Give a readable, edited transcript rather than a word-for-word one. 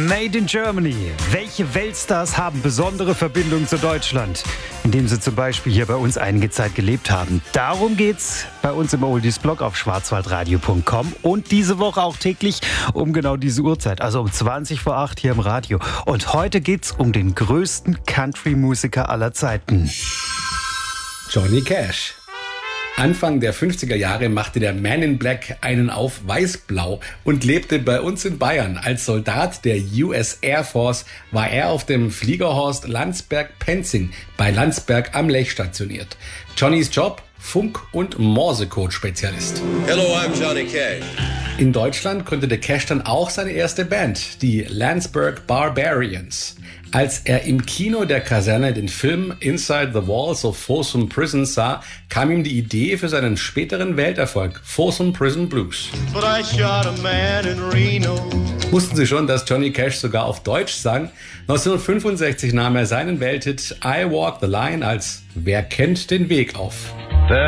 Made in Germany. Welche Weltstars haben besondere Verbindungen zu Deutschland, indem sie zum Beispiel hier bei uns einige Zeit gelebt haben? Darum geht's bei uns im Oldies-Blog auf schwarzwaldradio.com und diese Woche auch täglich um genau diese Uhrzeit, also um 20 vor 8 hier im Radio. Und heute geht's um den größten Country-Musiker aller Zeiten. Johnny Cash. Anfang der 50er Jahre machte der Man in Black einen auf Weiß-Blau und lebte bei uns in Bayern. Als Soldat der US Air Force war er auf dem Fliegerhorst Landsberg-Penzing bei Landsberg am Lech stationiert. Johnnys Job? Funk- und Morsecode-Spezialist. Hello, I'm Johnny Cash. In Deutschland gründete Cash dann auch seine erste Band, die Landsberg Barbarians. Als er im Kino der Kaserne den Film Inside the Walls of Folsom Prison sah, kam ihm die Idee für seinen späteren Welterfolg, Folsom Prison Blues. But I shot a man in Reno. Wussten Sie schon, dass Johnny Cash sogar auf Deutsch sang? 1965 nahm er seinen Welthit I Walk the Line als Wer kennt den Weg auf.